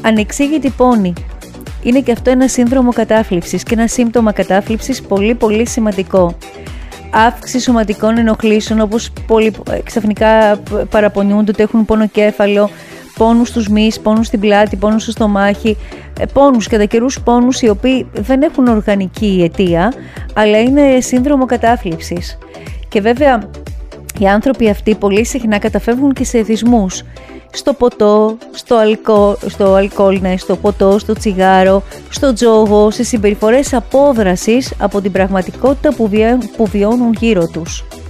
Ανεξήγητη πόνη. Είναι και αυτό ένα σύνδρομο κατάθλιψης και ένα σύμπτωμα κατάθλιψης πολύ πολύ σημαντικό. Αύξηση σωματικών ενοχλήσεων, όπως ξαφνικά παραπονιούνται ότι έχουν πονοκέφαλο, πόνους στους μυς, πόνους στην πλάτη, πόνους στο στομάχι, πόνους κατά καιρούς πόνους οι οποίοι δεν έχουν οργανική αιτία, αλλά είναι σύνδρομο κατάθλιψης. Και βέβαια οι άνθρωποι αυτοί πολύ συχνά καταφεύγουν και σε εθισμούς. Στο ποτό, στο αλκοόλ, στο ποτό, στο τσιγάρο, στο τζόγο, σε συμπεριφορές απόδρασης από την πραγματικότητα που βιώνουν γύρω τους.